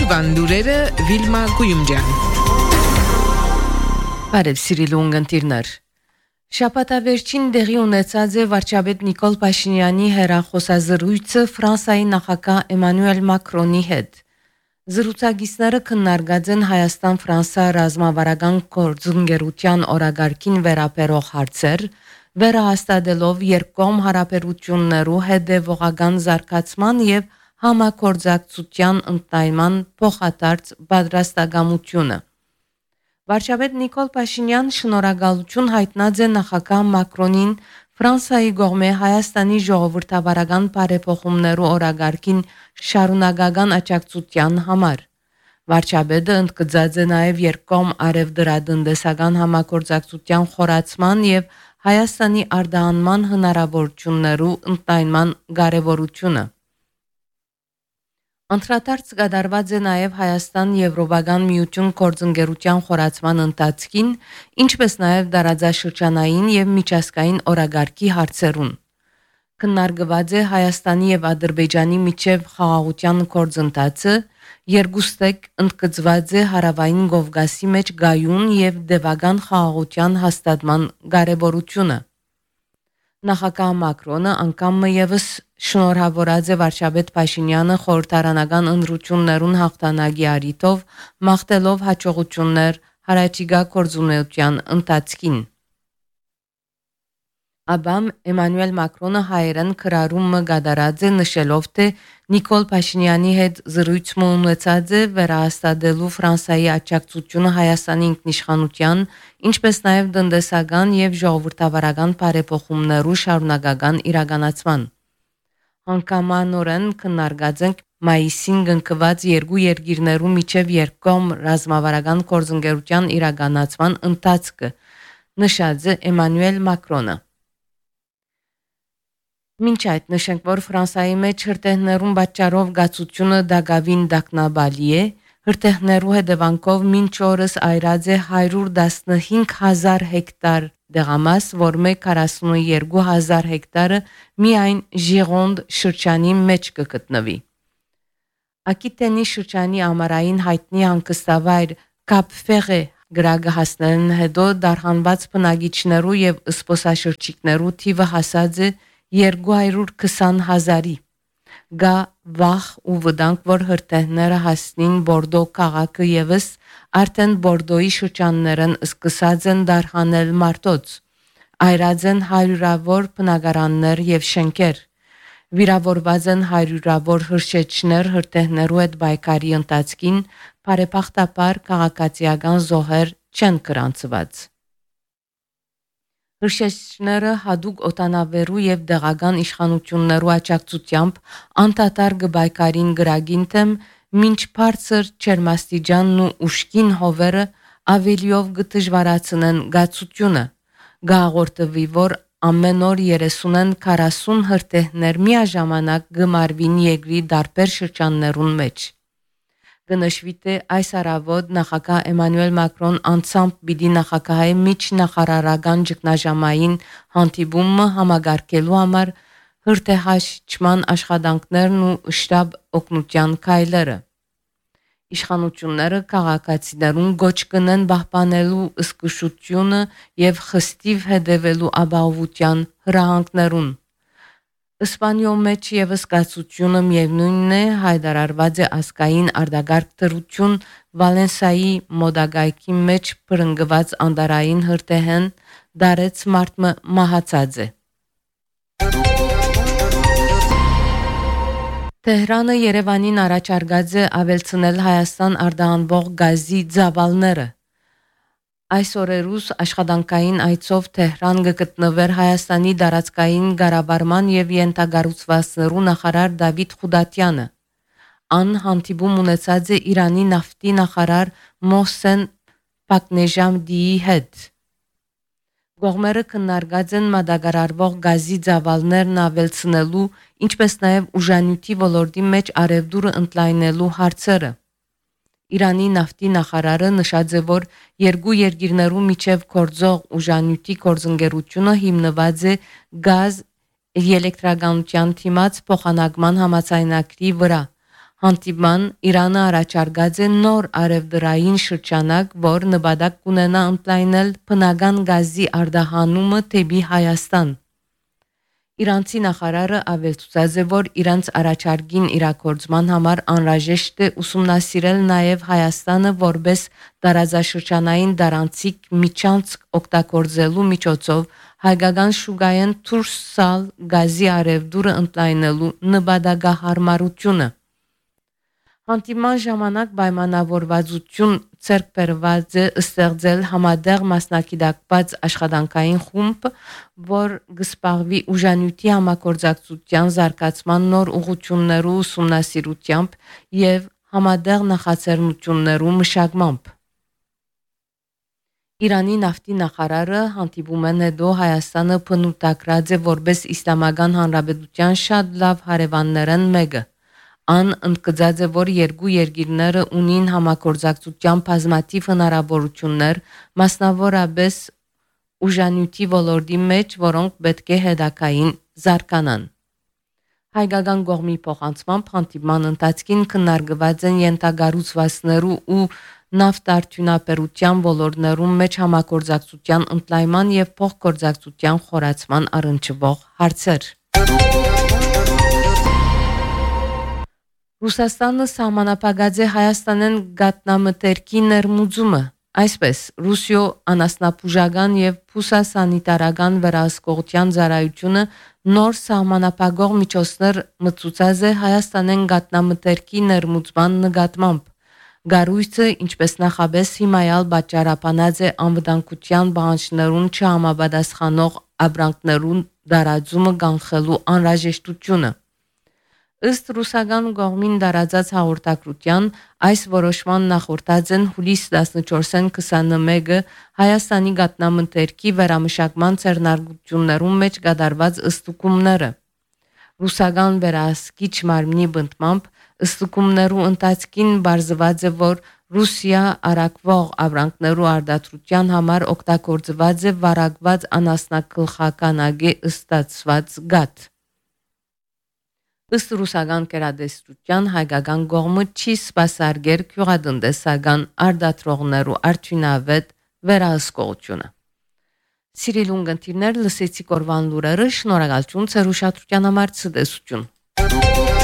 Օրվան լուրերը Վիլմա Գույումջյան։ Բարև սիրելի ունգընտիրներ։ Շաբաթավերջին դեղի ունեցած է վարչապետ Նիկոլ Փաշինյանի հեռախոսազրույցը Ֆրանսիայի նախագահ Էմանուել Մակրոնի հետ։ Զրուցակիցները քննարկած են Հայաստան-Ֆրանսիա ռազմավարական գործընկերության օրագարկին վերաբերող հարցեր, վերահաստատելով երկկողմ հարաբերություններու հետևողական զարգացման եւ համագործակցության ընդայնման փոխադարձ պատրաստակամությունը։ Վարչապետ Նիկոլ Փաշինյան շնորհակալություն հայտնած է նախագահ Մակրոնին Ֆրանսիայի կողմէ Հայաստանի ժողովրդավարական բարեփոխումներու օրագարկին շարունակական աջակցության համար։ Վարչապետը ընդգծած է նաև երկկողմ արևդրատնտեսական համագործակցության խորացման եւ Հայաստանի արտահանման հնարավորություններու ընդայնման կարևորությունը։ Անդրադարձ կատարված է նաև Հայաստան-Եվրոպական միություն գործընկերության խորացման ընթացքին, ինչպես նաև տարածաշրջանային եւ միջազգային օրագարկի հարցերուն։ Քննարկված է Հայաստանի եւ Ադրբեջանի միջև խաղաղության գործընթացը, երկուստեք ընդգծված է Հարավային Կովկասի մեջ գայուն եւ դեպական խաղաղության հաստատման կարևորությունը։ Նախագահ Մակրոնը անգամ եւս շնորհավորած է վարչապետ Փաշինյանը խորհրդարանական ընտրություններուն հաղթանակի առիթով, մաղթելով հաջողություններ հարաճիգա գործունեության ընթացքին։ Աբամ Էմանուել Մակրոնը հայերեն քրարումը կատարած է նշելով, թե Նիկոլ Փաշինյանի հետ զրույցը ունեցած է վերահաստատելու Ֆրանսիայի աջակցությունը Հայաստանի ինքնիշխանության, ինչպես նաև տնտեսական եւ ժողովրդավարական բարեփոխումներու շարունակական իրականացման։ Հանգամանորեն քննարկած ենք մայիսին կնքված երկու երկիրներու միջև երկկողմ ռազմավարական գործընկերության իրականացման ընթացքը, նշած է Էմանուել Մակրոնը։ Մինչ այդ նշենք, որ Ֆրանսիայի մեջ հրթեհներուն պատճառով գացությունը դակավին դակնաբալի է, հրթեհներու հետևանքով մինչ օրս այրած է 115,000 հեկտար դեղամաս, որ 42,000 հեկտարը միայն Ժիրոնդ շրջանի մեջ կգտնվի։ Ակիտենի շրջանի ամառային հայտնի հանգստավայր Կապ Ֆեղե գրագը հասնելն հետո դարհանված բնակիչներու եւ զբոսաշրջիկներու թիվը հասած է 220,000-ի։ Գա վախ ու վտանգ, որ հրթեհները հասնին Բորդո քաղաքը եւս արդեն Բորդոյի շրջաններն սկսած են դարհանել մարտոց։ Այրած են հարյուրավոր բնակարաններ եւ շենքեր։ Վիրավորված են հարյուրավոր հրշեջներ հրթեհներու հետ բայկարի ընթացքին, բարեբախտաբար քաղաքացիական զոհեր չեն գրանցված։ Հրշեջները հadouk օտանավերու եւ դեղական իշխանություններու աջակցությամբ անդադար գբայկարին գրագին թեմ, մինչ բարձր ջերմաստիճանն ու ուշքին հովերը ավելիով գդժվարացնեն գացությունը։ Գաղորդվի, որ ամեն օր 30-ն 40 հրթեհներ միաժամանակ գմարվին երկրի դարբեր շրջաններուն մեջ։ Գնշվի թե այս առավոտ նախագահ Էմանուել Մակրոն անցամբ պիտի նախագահի միջնախարարական ճգնաժամային հանդիպումը համագարկելու համար հրթեհաշճման աշխատանքներն ու շտաբ օգնության քայլերը։ Իշխանությունները քաղաքացիներուն գոչ կնեն պահպանելու զգուշությունը եւ խստիվ հետևելու ապահովության հրահանգներուն։ Իսպանիո մեջ եւս կացությունը միևնույնն է հայտարարված է ազգային արտագարկ դրություն Վալենսիայի մոդագայքի մեջ բռնկված անդարային հրթեհեն դարեց մարտը մահացած է։ Թեհրանը Երևանին առաջարկած է ավելցնել Հայաստան արտահանվող գազի ծավալները։ Այս օրերուս աշխատանքային այցով Թեհրան գտնվեր Հայաստանի դարածքային ղարաբարման եւ յենթագառուցվածքներու նախարար Դավիթ Խուդատյանը։ Ան հանդիպում ունեցած է Իրանի նավթի նախարար Մոհսեն Պակնեժամդիի հետ։ Կողմերը քննարկած են մատակարարվող գազի ծավալներն ավելցնելու, ինչպես նաեւ ուժանյութի ոլորտի մեջ արևդուրը ընդլայնելու հարցերը։ Իրանի նավթի նախարարը նշած է, որ երկու երկիրներու միջև գործող ուժանյութի գործընկերությունը հիմնված է գազ էլեկտրականության թիմաց փոխանակման համաձայնագրի վրա, Հանդիպման Իրանը առաջարկած է նոր արևդրային շրջանակ, որ նպատակ կունենա ընդլայնել բնական գազի արտահանումը դեպի Հայաստան։ Իրանցի նախարարը ավելցուած է, որ իրանց առաջարկին իրագործման համար անհրաժեշտ է ուսումնասիրել նաև Հայաստանը որպես տարածաշրջանային դարանցիկ միջանցք օգտագործելու միջոցով հայկական շուկայեն դուրս սալ գազի արևդուրը ընդլայնելու նպատակահարմարությունը։ Հանդիպման ժամանակ պայմանավորվածություն ձեռք բերված է ստեղծել համատեղ մասնակցված աշխատանքային խումբ, որ կզբաղվի ուժանյութի համագործակցության զարգացման նոր ուղղություններու ուսումնասիրությամբ եւ համատեղ նախաձեռնություններու մշակմամբ։ Իրանի նավթի նախարարը հանդիպումեն հետո Հայաստանը բնութագրած է որպես Իսլամական Հանրապետության շատ լավ հարևաններն մեկը։ Ան ընդգծած է, որ երկու երկիրները ունին համագործակցության բազմաթիվ հնարավորություններ, մասնավորապես ուժանյութի ոլորտի մեջ, որոնք պետք է հետագային զարգանան։ Հայկական կողմի փոխանցմամբ հանդիպման ընթացքին քննարկված են ենթակառուցվածքներու ու նավթարդյունաբերության ոլորտներում մեջ համագործակցության ընդլայնման եւ փոխգործակցության խորացման առնչվող հարցեր։ Ռուսաստանը սահմանապահած է Հայաստանեն գատնամթերքի ներմուծումը, այսպես Ռուսիո անասնապուժական եւ փուսասանիտարական վերահսկողության ծառայությունը նոր սահմանապահող միջոցներ մտցուցած է Հայաստանեն գատնամթերքի ներմուծման նկատմամբ։ Գարույցը, ինչպես նախաբես հիմայալ պատճառաբանած է անվտանգության պահանջներուն չհամապատասխանող ապրանքներուն դարաձումը կանխելու անհրաժեշտությունը։ Ըստ ռուսական կողմին դարածած հաղորդակցության այս որոշման նախորդած են հուլիս 14-ին 21-ը Հայաստանի գատնամթերքի վերամշակման ցերնարգություններում մեջ կատարված ըստուկումները։ Ռուսական վերահսկիչ մարմնի բնդմամբ ըստուկումներու ընթացքին բարձված է, որ Ռուսիա արակվող ապրանքներու արտադրության համար օգտագործված է վարակված անասնագլխականագի ստացված գաթ։ Ըստ ռուսական կերադեստրության հայկական կողմը չի սպասարկել գյուղատնտեսական արտադրողներու արդյունավետ վերահսկողությունը։ Սիրելի ունգընտիրներ, լսեցիք օրվան լուրերը, շնորհակալություն ձեր ուշադրության համար, ցտեսություն։